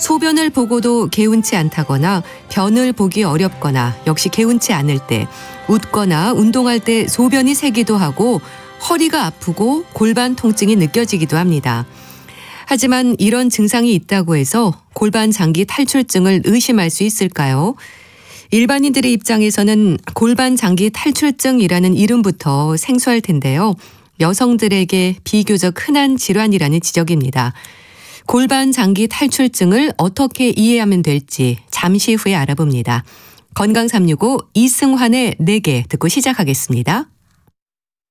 소변을 보고도 개운치 않다거나 변을 보기 어렵거나 역시 개운치 않을 때, 웃거나 운동할 때 소변이 새기도 하고 허리가 아프고 골반 통증이 느껴지기도 합니다. 하지만 이런 증상이 있다고 해서 골반 장기 탈출증을 의심할 수 있을까요? 일반인들의 입장에서는 골반 장기 탈출증이라는 이름부터 생소할 텐데요. 여성들에게 비교적 흔한 질환이라는 지적입니다. 골반 장기 탈출증을 어떻게 이해하면 될지 잠시 후에 알아봅니다. 건강 365 이승환의 내게 듣고 시작하겠습니다.